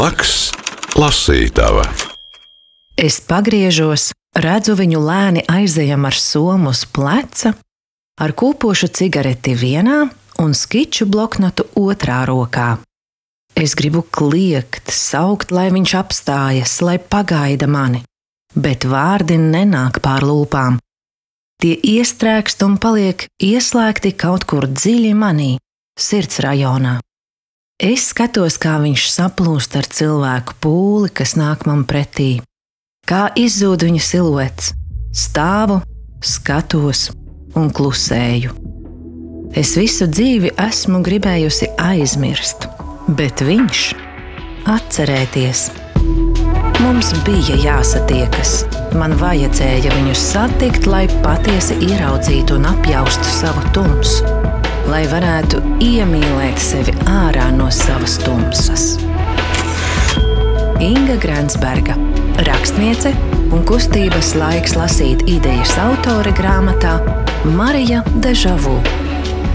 Blakus lasītava. Es pagriežos, redzu viņu lēni aizejam ar somu uz pleca, ar kūpošu cigareti vienā un skiču bloknotu otrā rokā. Es gribu kliegt, saukt, lai viņš apstājas, lai pagaida mani, bet vārdi nenāk pār lūpām. Tie iestrēgst un paliek ieslēgti kaut kur dziļi manī, sirds rajonā. Es skatos, kā viņš saplūst ar cilvēku pūli, kas nāk man pretī. Kā izzūd viņa siluets. Stāvu, skatos un klusēju. Es visu dzīvi esmu gribējusi aizmirst, bet viņš atcerēties. Mums bija jāsatiekas. Man vajadzēja viņu satikt, lai patiesi ieraudzītu un apjaustu savu tumsu, lai varētu iemīlēt sevi ārā no savas tumsas. Inga Grensberga, rakstniece un kustības laiks lasīt idejas autore grāmatā Marija Dežavu.